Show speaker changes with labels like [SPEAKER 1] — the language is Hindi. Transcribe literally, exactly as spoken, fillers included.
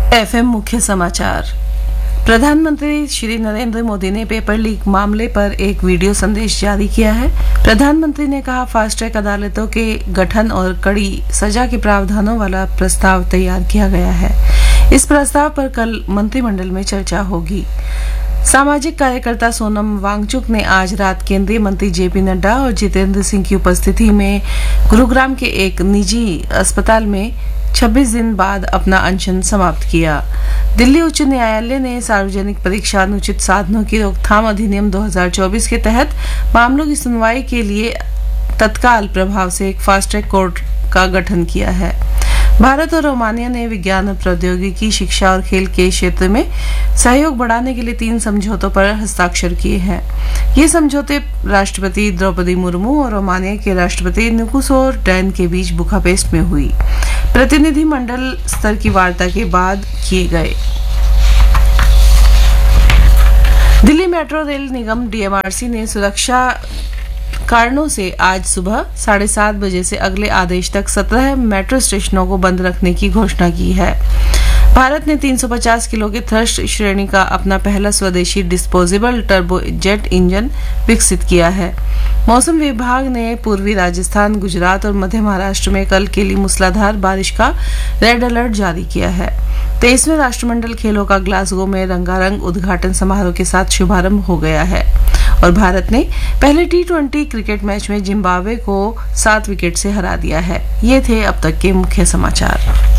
[SPEAKER 1] एफएम मुख्य समाचार। प्रधानमंत्री श्री नरेंद्र मोदी ने पेपर लीक मामले पर एक वीडियो संदेश जारी किया है। प्रधानमंत्री ने कहा, फास्ट ट्रैक अदालतों के गठन और कड़ी सजा के प्रावधानों वाला प्रस्ताव तैयार किया गया है। इस प्रस्ताव पर कल मंत्रिमंडल में चर्चा होगी। सामाजिक कार्यकर्ता सोनम वांगचुक ने आज रात केंद्रीय मंत्री जेपी नड्डा और जितेंद्र सिंह की उपस्थिति में गुरुग्राम के एक निजी अस्पताल में छब्बीस दिन बाद अपना अनशन समाप्त किया। दिल्ली उच्च न्यायालय ने सार्वजनिक परीक्षा अनुचित साधनों की रोकथाम अधिनियम दो हज़ार चौबीस के तहत मामलों की सुनवाई के लिए तत्काल प्रभाव से एक फास्ट ट्रैक कोर्ट का गठन किया है। भारत और रोमानिया ने विज्ञान और प्रौद्योगिकी, शिक्षा और खेल के क्षेत्र में सहयोग बढ़ाने के लिए तीन समझौतों पर हस्ताक्षर किए हैं। ये समझौते राष्ट्रपति द्रौपदी मुर्मू और रोमानिया के राष्ट्रपति निकोसो डैन के बीच बुखापेस्ट में हुई प्रतिनिधिमंडल स्तर की वार्ता के बाद किए गए। दिल्ली मेट्रो रेल निगम डीएमआरसी ने सुरक्षा कारणों से आज सुबह साढ़े सात बजे से अगले आदेश तक सत्रह मेट्रो स्टेशनों को बंद रखने की घोषणा की है। भारत ने तीन सौ पचास किलो के थ्रस्ट श्रेणी का अपना पहला स्वदेशी डिस्पोजेबल टर्बो जेट इंजन विकसित किया है। मौसम विभाग ने पूर्वी राजस्थान, गुजरात और मध्य महाराष्ट्र में कल के लिए मूसलाधार बारिश का रेड अलर्ट जारी किया है। तेईसवें राष्ट्रमंडल खेलों का ग्लासगो में रंगारंग उद्घाटन समारोह के साथ शुभारंभ हो गया है और भारत ने पहले टी ट्वेंटी क्रिकेट मैच में जिम्बाब्वे को सात विकेट से हरा दिया है। ये थे अब तक के मुख्य समाचार।